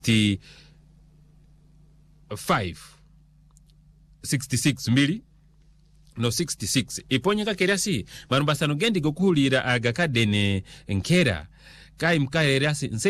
66 mbili no 66 iponyeka kerasi marumbasano gendi gokuhulira agakadene nkera kai mkaerasi